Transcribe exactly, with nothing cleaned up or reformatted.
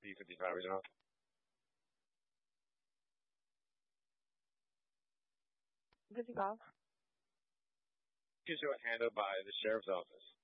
P fifty-five Regional. Good to go. Is handled by the sheriff's office.